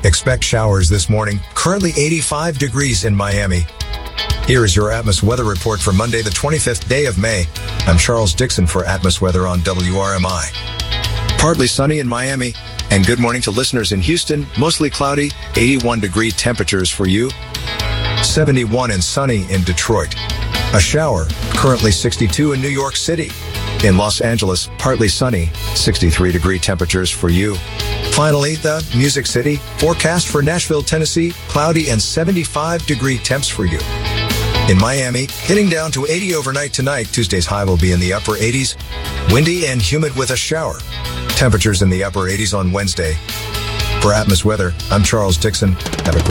Expect showers this morning. Currently 85 degrees in Miami. Here is your Atmos weather report for Monday, the 25th day of May. I'm Charles Dixon for Atmos Weather on WRMI. Partly sunny in Miami, and good morning to listeners in Houston. Mostly cloudy, 81-degree temperatures for you. 71 and sunny in Detroit. A shower, currently 62 in New York City. In Los Angeles, partly sunny, 63-degree temperatures for you. Finally, the Music City, forecast for Nashville, Tennessee, cloudy and 75-degree temps for you. In Miami, hitting down to 80 overnight tonight. Tuesday's high will be in the upper 80s. Windy and humid with a shower. Temperatures in the upper 80s on Wednesday. For Atmos Weather, I'm Charles Dixon. Have a great